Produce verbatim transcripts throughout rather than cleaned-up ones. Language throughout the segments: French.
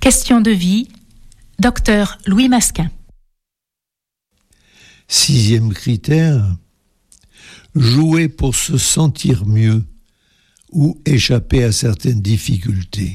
Question de vie, docteur Louis Masquin. Sixième critère, jouer pour se sentir mieux ou échapper à certaines difficultés.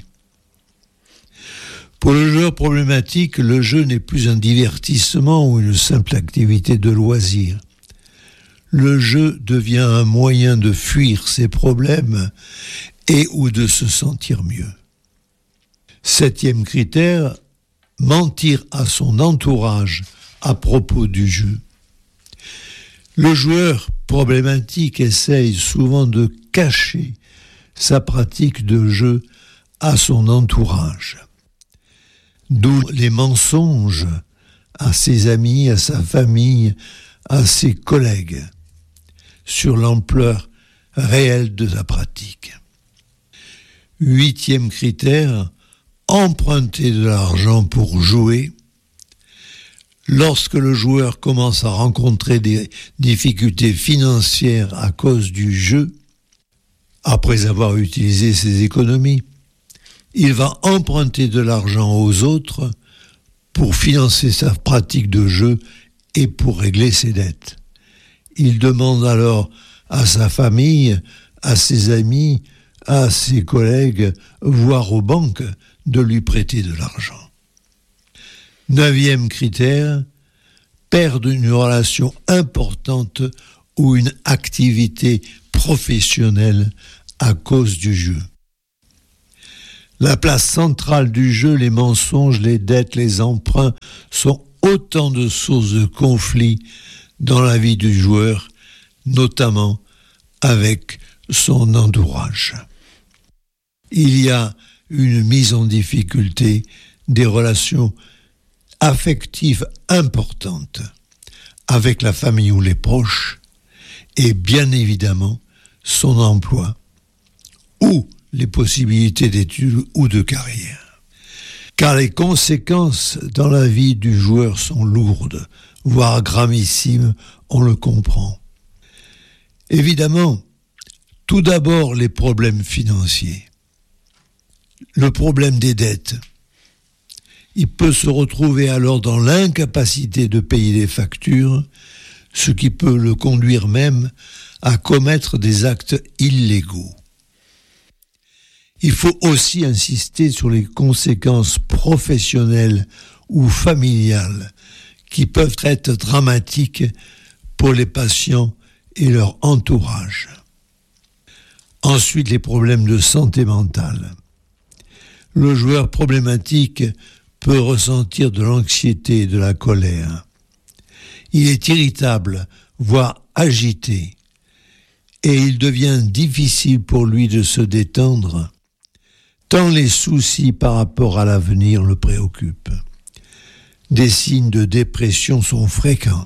Pour le joueur problématique, le jeu n'est plus un divertissement ou une simple activité de loisir. Le jeu devient un moyen de fuir ses problèmes et ou de se sentir mieux. Septième critère, mentir à son entourage à propos du jeu. Le joueur problématique essaye souvent de cacher sa pratique de jeu à son entourage. D'où les mensonges à ses amis, à sa famille, à ses collègues sur l'ampleur réelle de la pratique. Huitième critère, emprunter de l'argent pour jouer. Lorsque le joueur commence à rencontrer des difficultés financières à cause du jeu, après avoir utilisé ses économies, il va emprunter de l'argent aux autres pour financer sa pratique de jeu et pour régler ses dettes. Il demande alors à sa famille, à ses amis, à ses collègues, voire aux banques, de lui prêter de l'argent. Neuvième critère, perdre une relation importante ou une activité professionnelle à cause du jeu. La place centrale du jeu, les mensonges, les dettes, les emprunts sont autant de sources de conflits dans la vie du joueur, notamment avec son entourage. Il y a une mise en difficulté des relations affectives importantes avec la famille ou les proches et bien évidemment son emploi ou les possibilités d'études ou de carrière. Car les conséquences dans la vie du joueur sont lourdes, voire gravissimes, on le comprend. Évidemment, tout d'abord les problèmes financiers. Le problème des dettes. Il peut se retrouver alors dans l'incapacité de payer les factures, ce qui peut le conduire même à commettre des actes illégaux. Il faut aussi insister sur les conséquences professionnelles ou familiales qui peuvent être dramatiques pour les patients et leur entourage. Ensuite, les problèmes de santé mentale. Le joueur problématique peut ressentir de l'anxiété et de la colère. Il est irritable, voire agité, et il devient difficile pour lui de se détendre, tant les soucis par rapport à l'avenir le préoccupent. Des signes de dépression sont fréquents,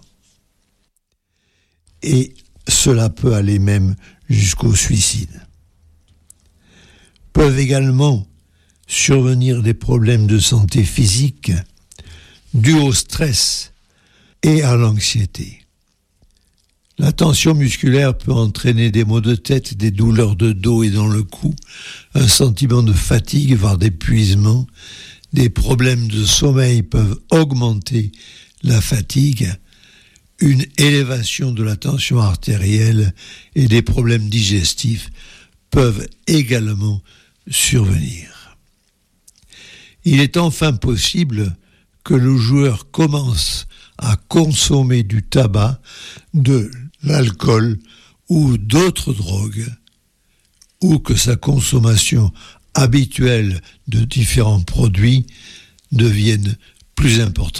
et cela peut aller même jusqu'au suicide. Peuvent également survenir des problèmes de santé physique dus au stress et à l'anxiété. La tension musculaire peut entraîner des maux de tête, des douleurs de dos et dans le cou, un sentiment de fatigue, voire d'épuisement. Des problèmes de sommeil peuvent augmenter la fatigue, une élévation de la tension artérielle et des problèmes digestifs peuvent également survenir. Il est enfin possible que le joueur commence à consommer du tabac, de l'alcool ou d'autres drogues, ou que sa consommation habituelle de différents produits devienne plus importante.